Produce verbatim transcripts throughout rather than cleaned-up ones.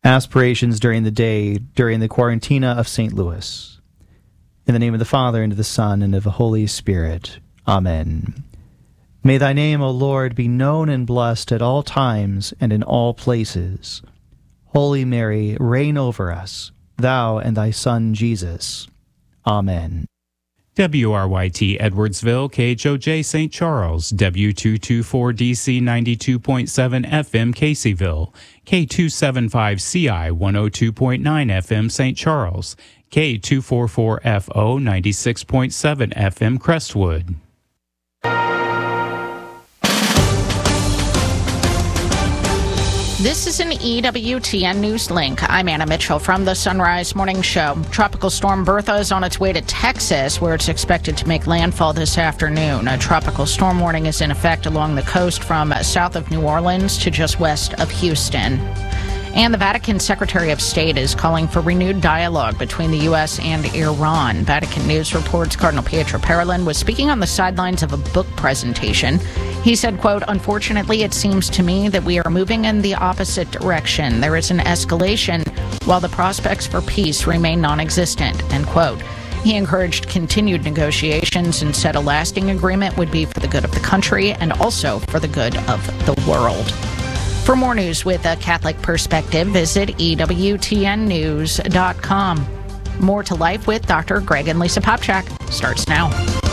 Aspirations during the day, during the Quarantina of Saint Louis. In the name of the Father, and of the Son, and of the Holy Spirit. Amen. May thy name, O Lord, be known and blessed at all times and in all places. Holy Mary, reign over us, thou and thy Son Jesus. Amen. W R Y T Edwardsville, K H O J Saint Charles, W two twenty-four D C ninety-two point seven F M Caseyville, K two seventy-five C I one oh two point nine F M Saint Charles, K two forty-four F O ninety-six point seven F M Crestwood. This is an E W T N News Link. I'm Anna Mitchell from the Sunrise Morning Show. Tropical Storm Bertha is on its way to Texas, where it's expected to make landfall this afternoon. A tropical storm warning is in effect along the coast from south of New Orleans to just west of Houston. And the Vatican Secretary of State is calling for renewed dialogue between the U S and Iran. Vatican News reports Cardinal Pietro Parolin was speaking on the sidelines of a book presentation. He said, quote, "Unfortunately, it seems to me that we are moving in the opposite direction. There is an escalation while the prospects for peace remain non-existent," end quote. He encouraged continued negotiations and said a lasting agreement would be for the good of the country and also for the good of the world. For more news with a Catholic perspective, visit E W T N news dot com. More to Life with Doctor Greg and Lisa Popchak starts now.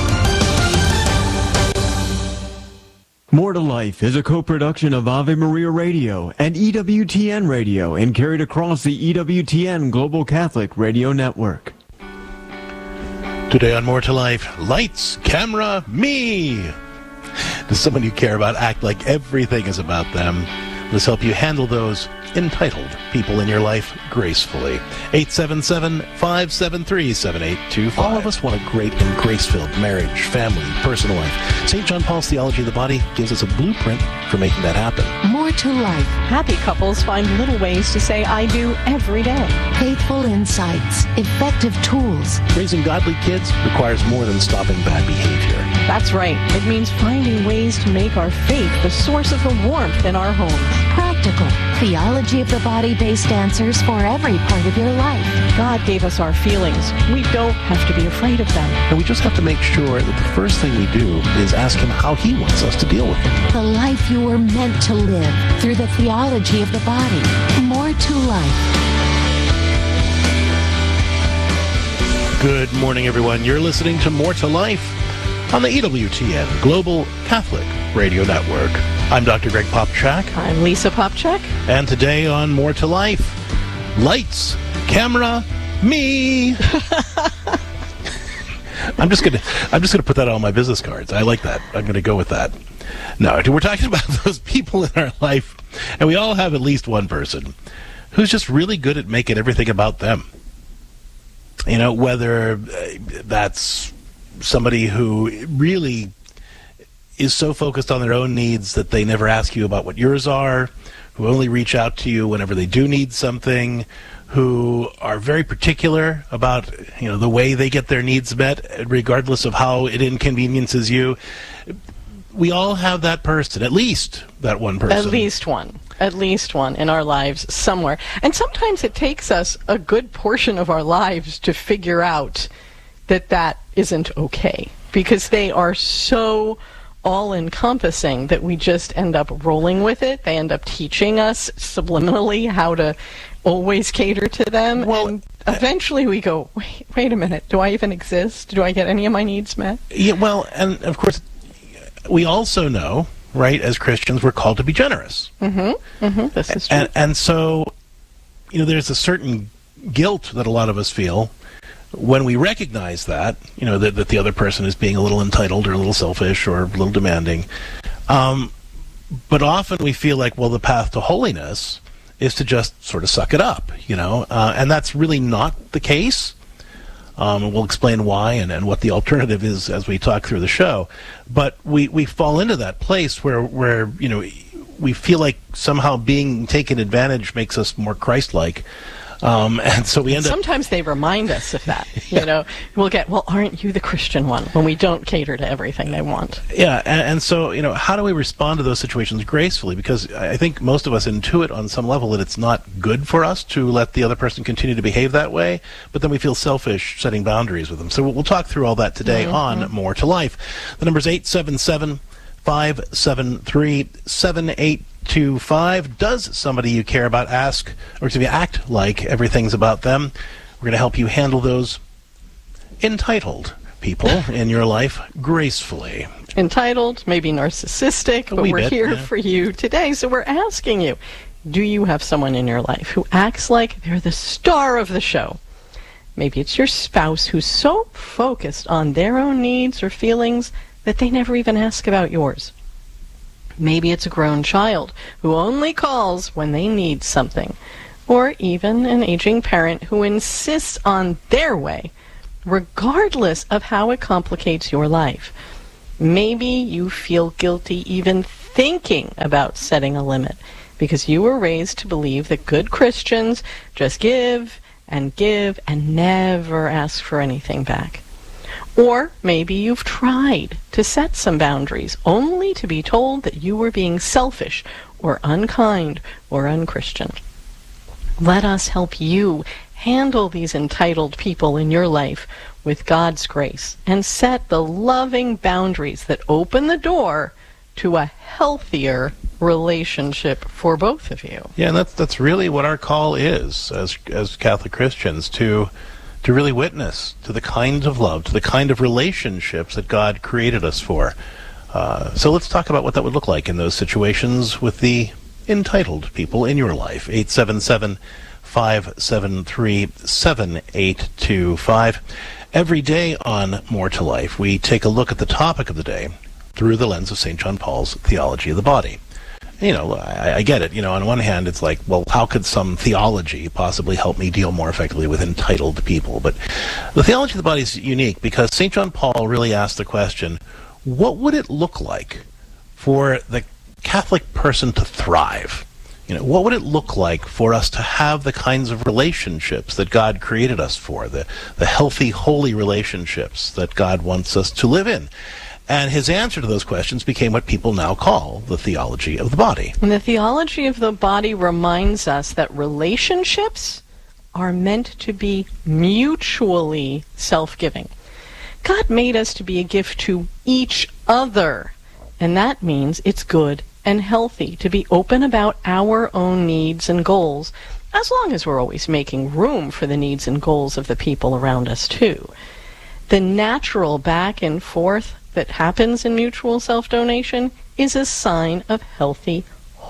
More to Life is a co-production of Ave Maria Radio and E W T N Radio and carried across the E W T N Global Catholic Radio Network. Today on More to Life, lights, camera, me. Does someone you care about act like everything is about them? Let's help you handle those entitled people in your life gracefully. eight seven seven, five seven three, seven eight two five. All of us want a great and grace-filled marriage, family, personal life. Saint John Paul's Theology of the Body gives us a blueprint for making that happen. More to Life. Happy couples find little ways to say I do every day. Faithful insights. Effective tools. Raising godly kids requires more than stopping bad behavior. That's right. It means finding ways to make our faith the source of the warmth in our homes. Practical. Theology of the Body-based answers for every part of your life. God gave us our feelings. We don't have to be afraid of them. And we just have to make sure that the first thing we do is ask Him how He wants us to deal with them. The life you were meant to live through the theology of the body. More to Life. Good morning, everyone. You're listening to More to Life on the E W T N Global Catholic Radio Network. I'm Doctor Greg Popchak. I'm Lisa Popchak. And today on More to Life, lights, camera, me. I'm just gonna I'm just gonna put that on my business cards. I like that. I'm gonna go with that. No, we're talking about those people in our life, and we all have at least one person who's just really good at making everything about them. You know, whether that's somebody who really is so focused on their own needs that they never ask you about what yours are, who only reach out to you whenever they do need something, who are very particular about, you know, the way they get their needs met, regardless of how it inconveniences you. We all have that person, at least that one person. At least one. At least one in our lives somewhere. And sometimes it takes us a good portion of our lives to figure out that that isn't okay, because they are so all-encompassing that we just end up rolling with it. They end up teaching us subliminally how to always cater to them. Well, and eventually we go, wait, wait a minute, do I even exist? Do I get any of my needs met? Yeah, well, and of course, we also know, right, as Christians, we're called to be generous. Mm-hmm. Mm-hmm. This is true. And, and so, you know, there's a certain guilt that a lot of us feel when we recognize that, you know, that, that the other person is being a little entitled or a little selfish or a little demanding. Um, but often we feel like, well, the path to holiness is to just sort of suck it up, you know, uh, and that's really not the case. Um, and we'll explain why and, and what the alternative is as we talk through the show. But we, we fall into that place where, where, you know, we feel like somehow being taken advantage makes us more Christ-like. Um, and so we end up... Sometimes they remind us of that. yeah. You know, we'll get, well, aren't you the Christian one? When we don't cater to everything they want. Yeah, and, and so, you know, how do we respond to those situations gracefully? Because I think most of us intuit on some level that it's not good for us to let the other person continue to behave that way, but then we feel selfish setting boundaries with them. So we'll talk through all that today mm-hmm. on More to Life. The number is eight seven seven, five seven three, seven eight two five. Does somebody you care about ask, or excuse me, act like everything's about them? We're going to help you handle those entitled people in your life gracefully. Entitled, maybe narcissistic, A but we're bit, here yeah. for you today. So we're asking you, do you have someone in your life who acts like they're the star of the show? Maybe it's your spouse who's so focused on their own needs or feelings that they never even ask about yours. Maybe it's a grown child who only calls when they need something. Or even an aging parent who insists on their way, regardless of how it complicates your life. Maybe you feel guilty even thinking about setting a limit because you were raised to believe that good Christians just give and give and never ask for anything back. Or maybe you've tried to set some boundaries only to be told that you were being selfish or unkind or unchristian. Let us help you handle these entitled people in your life with God's grace and set the loving boundaries that open the door to a healthier relationship for both of you. Yeah, and that's that's really what our call is as as Catholic Christians, to to really witness to the kind of love, to the kind of relationships that God created us for. Uh, so let's talk about what that would look like in those situations with the entitled people in your life. eight seven seven, five seven three, seven eight two five. Every day on More to Life, we take a look at the topic of the day through the lens of Saint John Paul's Theology of the Body. You know, I, I get it. You know, on one hand, it's like, well, how could some theology possibly help me deal more effectively with entitled people? But the theology of the body is unique because Saint John Paul really asked the question, what would it look like for the Catholic person to thrive? You know, what would it look like for us to have the kinds of relationships that God created us for, the, the healthy, holy relationships that God wants us to live in? And his answer to those questions became what people now call the theology of the body. And the theology of the body reminds us that relationships are meant to be mutually self-giving. God made us to be a gift to each other, and that means it's good and healthy to be open about our own needs and goals, as long as we're always making room for the needs and goals of the people around us too. The natural back and forth that happens in mutual self-donation is a sign of healthy,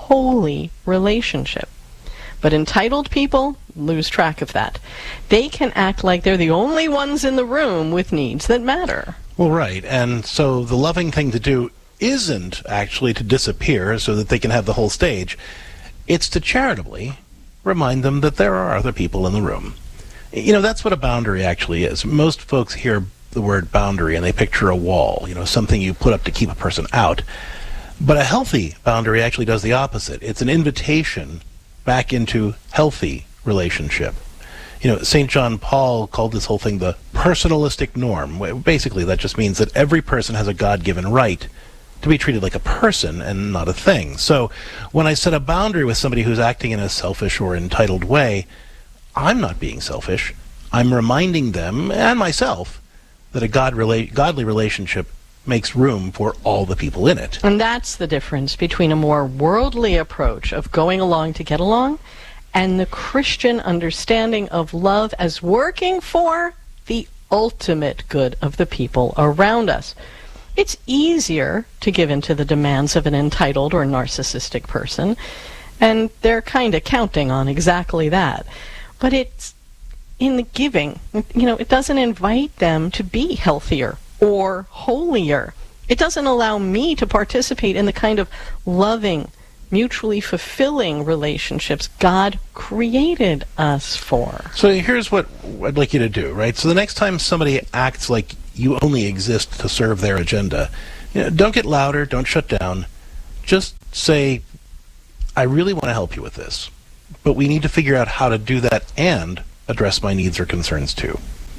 holy relationship. But entitled people lose track of that. They can act like they're the only ones in the room with needs that matter. Well, right. And so the loving thing to do isn't actually to disappear so that they can have the whole stage. It's to charitably remind them that there are other people in the room. You know, that's what a boundary actually is. Most folks hear the word boundary and they picture a wall, you know, something you put up to keep a person out. But a healthy boundary actually does the opposite. It's an invitation back into healthy relationship. You know, Saint John Paul called this whole thing the personalistic norm. Basically, that just means that every person has a God-given right to be treated like a person and not a thing. So when I set a boundary with somebody who's acting in a selfish or entitled way, I'm not being selfish. I'm reminding them and myself that a God rela- godly relationship makes room for all the people in it. And that's the difference between a more worldly approach of going along to get along and the Christian understanding of love as working for the ultimate good of the people around us. It's easier to give in to the demands of an entitled or narcissistic person, and they're kind of counting on exactly that. But it's in the giving, you know, it doesn't invite them to be healthier or holier. It doesn't allow me to participate in the kind of loving, mutually fulfilling relationships God created us for. So here's what I'd like you to do, right? So the next time somebody acts like you only exist to serve their agenda, you know, don't get louder, don't shut down. Just say, I really want to help you with this. but we need to figure out how to do that and address my needs or concerns too.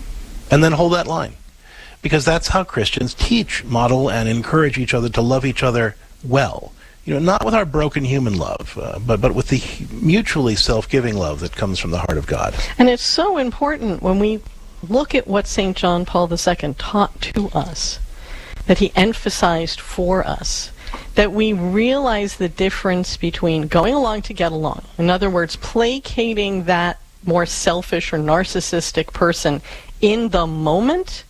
And then hold that line. Because that's how Christians teach, model, and encourage each other to love each other well. You know, not with our broken human love, uh, but, but with the mutually self-giving love that comes from the heart of God. And it's so important when we look at what Saint John Paul the Second taught to us, that he emphasized for us, that we realize the difference between going along to get along. In other words, placating that more selfish or narcissistic person in the moment,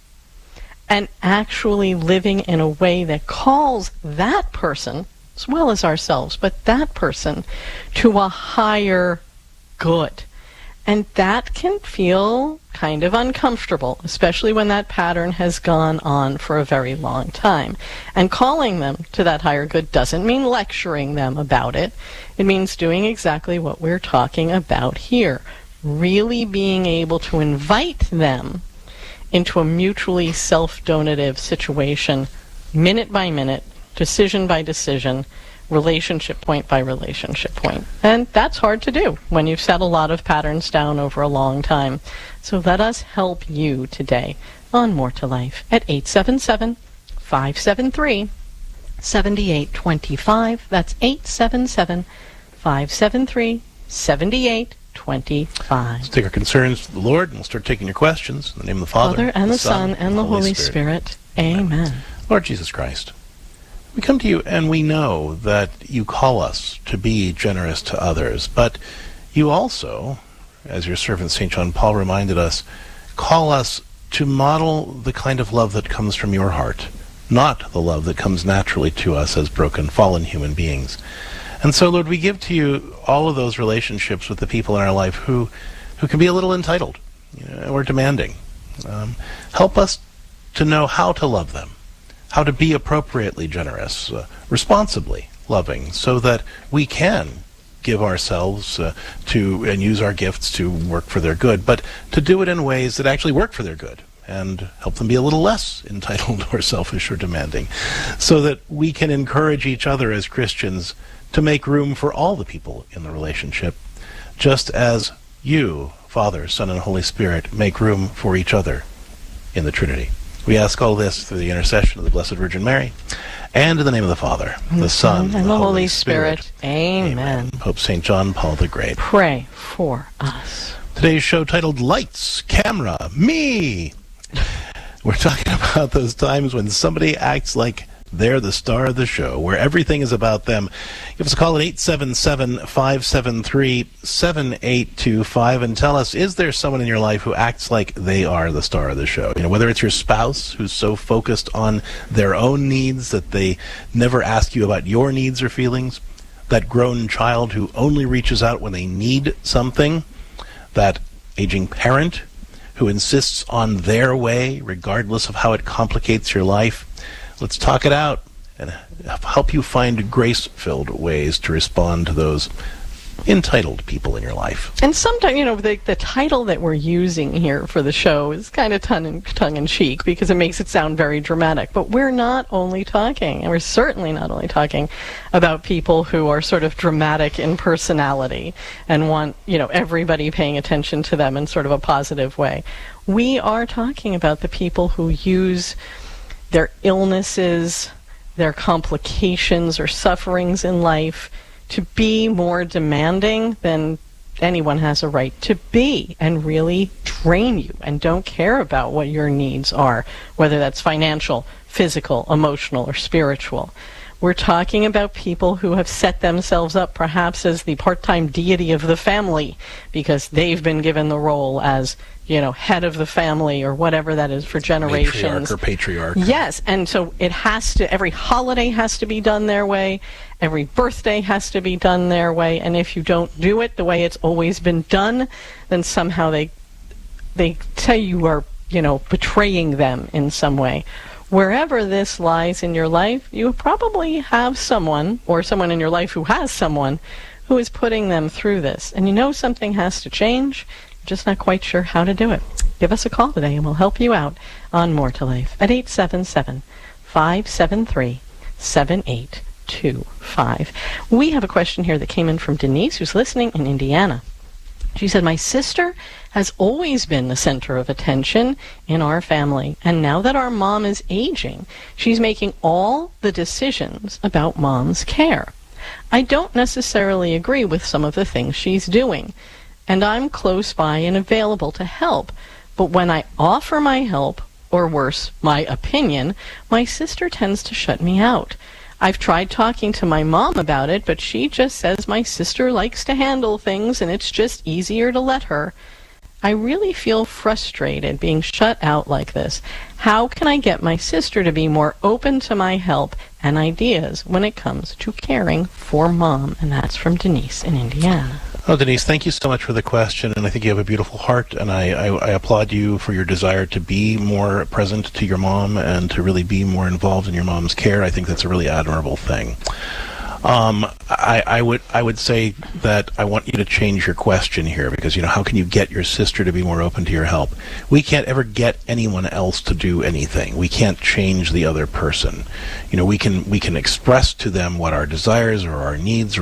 and actually living in a way that calls that person, as well as ourselves, but that person, to a higher good. And that can feel kind of uncomfortable, especially when that pattern has gone on for a very long time. And calling them to that higher good doesn't mean lecturing them about it. It means doing exactly what we're talking about here. Really being able to invite them into a mutually self-donative situation, minute by minute, decision by decision, relationship point by relationship point. And that's hard to do when you've set a lot of patterns down over a long time. So let us help you today on More to Life at eight seven seven, five seven three, seven eight two five. That's eight seven seven, five seven three, seven eight two five. Let's take our concerns to the Lord, and we'll start taking your questions. In the name of the Father, Father and the Son, and the Holy Spirit. Spirit. Amen. Lord Jesus Christ, we come to you and we know that you call us to be generous to others, but you also, as your servant Saint John Paul reminded us, call us to model the kind of love that comes from your heart, not the love that comes naturally to us as broken, fallen human beings. And so, Lord, we give to you all of those relationships with the people in our life who, who can be a little entitled, you know, or demanding. Um, help us to know how to love them, how to be appropriately generous, uh, responsibly loving, so that we can give ourselves uh, to and use our gifts to work for their good, but to do it in ways that actually work for their good and help them be a little less entitled or selfish or demanding, so that we can encourage each other as Christians to make room for all the people in the relationship, just as you, Father, Son, and Holy Spirit, make room for each other in the Trinity. We ask all this through the intercession of the Blessed Virgin Mary, and in the name of the Father, the Son, and the Holy Spirit. Spirit. Amen. Amen. Pope Saint John Paul the Great, pray for us. Today's show titled Lights, Camera, Me. We're talking about those times when somebody acts like they're the star of the show, where everything is about them. Give us a call at eight seven seven, five seven three, seven eight two five and tell us, is there someone in your life who acts like they are the star of the show? You know, whether it's your spouse who's so focused on their own needs that they never ask you about your needs or feelings, that grown child who only reaches out when they need something, that aging parent who insists on their way regardless of how it complicates your life. Let's talk it out and help you find grace-filled ways to respond to those entitled people in your life. And sometimes, you know, the, the title that we're using here for the show is kind of tongue, tongue-in-cheek because it makes it sound very dramatic. But we're not only talking, and we're certainly not only talking about people who are sort of dramatic in personality and want, you know, everybody paying attention to them in sort of a positive way. We are talking about the people who use their illnesses, their complications or sufferings in life to be more demanding than anyone has a right to be, and really drain you and don't care about what your needs are, whether that's financial, physical, emotional, or spiritual. We're talking about people who have set themselves up perhaps as the part-time deity of the family because they've been given the role as, you know, head of the family or whatever that is for generations. Matriarch or patriarch. Yes, and so it has to, every holiday has to be done their way, every birthday has to be done their way, and if you don't do it the way it's always been done, then somehow they they tell you are, you know, betraying them in some way. Wherever this lies in your life, you probably have someone, or someone in your life who has someone, who is putting them through this. And you know something has to change, you're just not quite sure how to do it. Give us a call today and we'll help you out on More to Life at eight seven seven, five seven three, seven eight two five. We have a question here that came in from Denise, who's listening in Indiana. She said, my sister has always been the center of attention in our family, and now that our mom is aging, she's making all the decisions about mom's care. I don't necessarily agree with some of the things she's doing, and I'm close by and available to help, but when I offer my help, or worse, my opinion, my sister tends to shut me out. I've tried talking to my mom about it, but she just says my sister likes to handle things and it's just easier to let her. I really feel frustrated being shut out like this. How can I get my sister to be more open to my help and ideas when it comes to caring for mom? And that's from Denise in Indiana. Oh, Denise, thank you so much for the question, and I think you have a beautiful heart, and I, I, I applaud you for your desire to be more present to your mom and to really be more involved in your mom's care. I think that's a really admirable thing. Um, I, I would I would say that I want you to change your question here, because, you know, how can you get your sister to be more open to your help? We can't ever get anyone else to do anything. We can't change the other person. You know, we can we can express to them what our desires or our needs